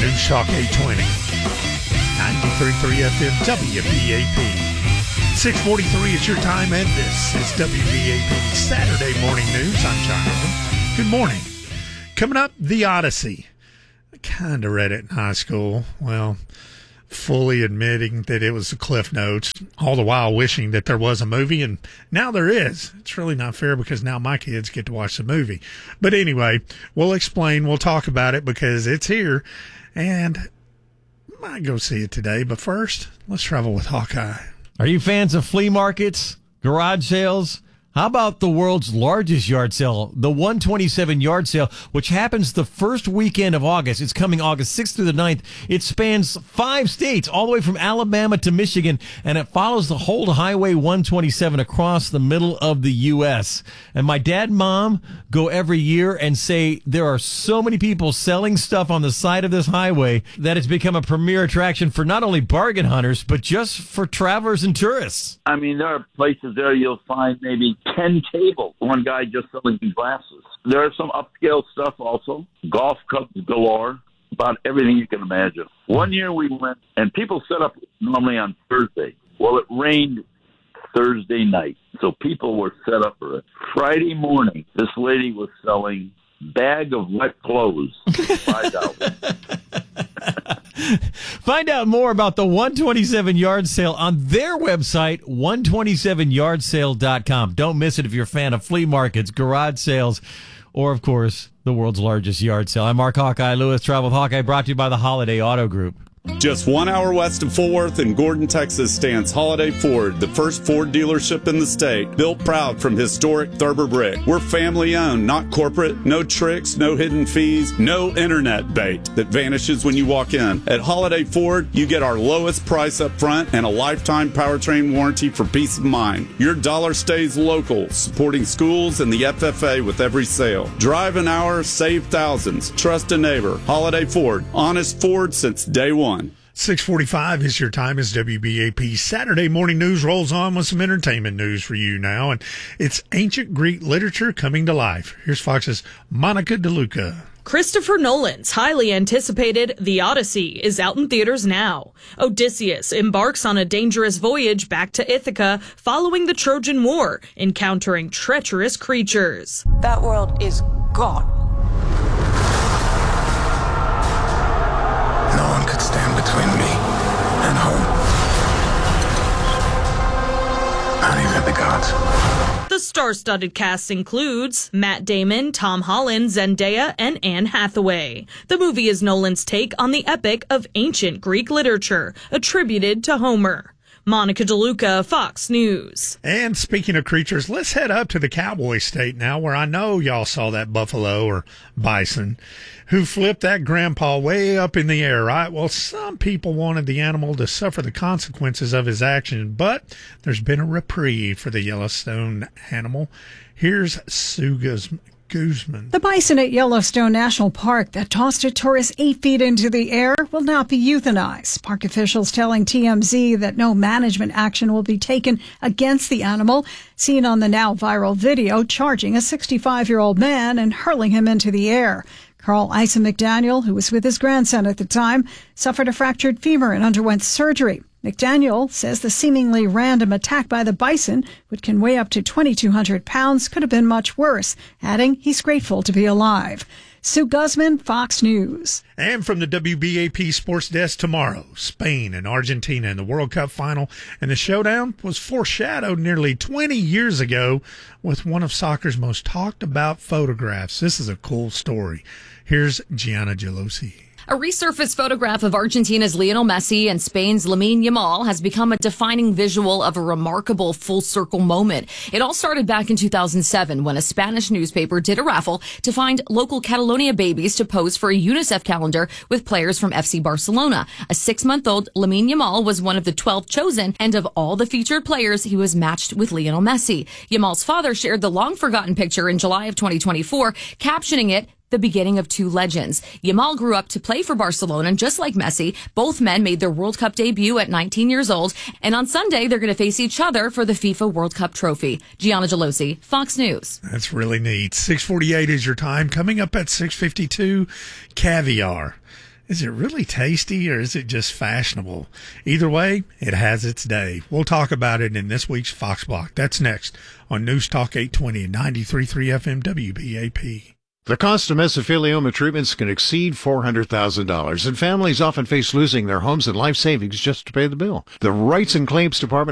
News Talk 820. 93.3 FM WBAP. 6:43 is your time, and this is WBAP Saturday Morning News. I'm Jonathan. Good morning. Coming up, The Odyssey. I kind of read it in high school. Well, fully admitting that it was the Cliff Notes, all the while wishing that there was a movie, and now there is. It's really not fair because now my kids get to watch the movie. But anyway, we'll explain. We'll talk about it because it's here, and I might go see it today. But first, let's travel with Hawkeye. Are you fans of flea markets, garage sales? How about the world's largest yard sale, the 127 yard sale, which happens the first weekend of August? It's coming August 6th through the 9th. It spans 5 states, all the way from Alabama to Michigan, and it follows the whole Highway 127 across the middle of the U.S. And my dad and mom go every year and say there are so many people selling stuff on the side of this highway that it's become a premier attraction for not only bargain hunters, but just for travelers and tourists. I mean, there are places there you'll find maybe 10 tables. One guy just selling glasses. There are some upscale stuff also. Golf cups galore. About everything you can imagine. One year we went, and people set up normally on Thursday. Well, it rained Thursday night, so people were set up for it. Friday morning, this lady was selling bag of wet clothes, $5. Find out more about the 127 yard sale on their website, 127yardsale.com. Don't miss it if you're a fan of flea markets, garage sales, or, of course, the world's largest yard sale. I'm Mark Hawkeye Lewis, Travel with Hawkeye, brought to you by the Holiday Auto Group. Just 1 hour west of Fort Worth in Gordon, Texas, stands Holiday Ford, the first Ford dealership in the state, built proud from historic Thurber brick. We're family-owned, not corporate, no tricks, no hidden fees, no internet bait that vanishes when you walk in. At Holiday Ford, you get our lowest price up front and a lifetime powertrain warranty for peace of mind. Your dollar stays local, supporting schools and the FFA with every sale. Drive an hour, save thousands. Trust a neighbor. Holiday Ford, honest Ford since day one. 6:45 is your time as WBAP Saturday Morning News rolls on with some entertainment news for you now, and it's ancient Greek literature coming to life. Here's Fox's Monica DeLuca. Christopher Nolan's highly anticipated The Odyssey is out in theaters now. Odysseus embarks on a dangerous voyage back to Ithaca following the Trojan War, encountering treacherous creatures. That world is gone. No one could stand between me and home. Not even the gods. The star-studded cast includes Matt Damon, Tom Holland, Zendaya, and Anne Hathaway. The movie is Nolan's take on the epic of ancient Greek literature, attributed to Homer. Monica DeLuca, Fox News. And speaking of creatures, let's head up to the cowboy state now, where I know y'all saw that buffalo or bison who flipped that grandpa way up in the air, right? Well, some people wanted the animal to suffer the consequences of his action, but there's been a reprieve for the Yellowstone animal. Here's Sue Guzman. The bison at Yellowstone National Park that tossed a tourist 8 feet into the air will not be euthanized. Park officials telling TMZ that no management action will be taken against the animal, seen on the now viral video charging a 65-year-old man and hurling him into the air. Carl Ison McDaniel, who was with his grandson at the time, suffered a fractured femur and underwent surgery. McDaniel says the seemingly random attack by the bison, which can weigh up to 2,200 pounds, could have been much worse, adding he's grateful to be alive. Sue Guzman, Fox News. And from the WBAP Sports Desk tomorrow, Spain and Argentina in the World Cup final, and the showdown was foreshadowed nearly 20 years ago with one of soccer's most talked about photographs. This is a cool story. Here's Gianna Gelosi. A resurfaced photograph of Argentina's Lionel Messi and Spain's Lamine Yamal has become a defining visual of a remarkable full-circle moment. It all started back in 2007 when a Spanish newspaper did a raffle to find local Catalonia babies to pose for a UNICEF calendar with players from FC Barcelona. A 6-month-old Lamine Yamal was one of the 12 chosen, and of all the featured players, he was matched with Lionel Messi. Yamal's father shared the long-forgotten picture in July of 2024, captioning it, "The beginning of two legends." Yamal grew up to play for Barcelona, and just like Messi, both men made their World Cup debut at 19 years old, and on Sunday they're going to face each other for the FIFA World Cup trophy. Gianna Gelosi, Fox News. That's really neat. 6:48 is your time. Coming up at 6:52, caviar. Is it really tasty or is it just fashionable? Either way, it has its day. We'll talk about it in this week's Fox Block. That's next on News Talk 820 and 93.3 FM WBAP. The cost of mesothelioma treatments can exceed $400,000, and families often face losing their homes and life savings just to pay the bill. The Rights and Claims Department